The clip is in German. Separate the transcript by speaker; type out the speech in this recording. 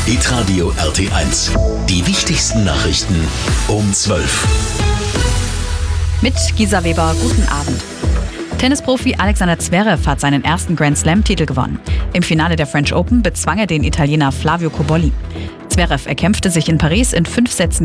Speaker 1: Hitradio RT1. Die wichtigsten Nachrichten um 12.
Speaker 2: Mit Gisa Weber, guten Abend. Tennisprofi Alexander Zverev hat seinen ersten Grand-Slam-Titel gewonnen. Im Finale der French Open bezwang er den Italiener Flavio Cobolli. Zverev erkämpfte sich in Paris in 5 Sätzen